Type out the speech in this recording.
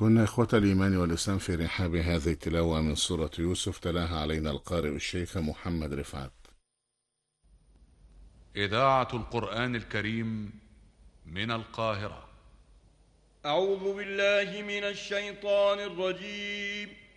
كنا إخوة الإيمان والإسلام في رحاب هذه التلاوة من سورة يوسف، تلاها علينا القارئ الشيخ محمد رفعت. إذاعة القرآن الكريم من القاهرة. أعوذ بالله من الشيطان الرجيم.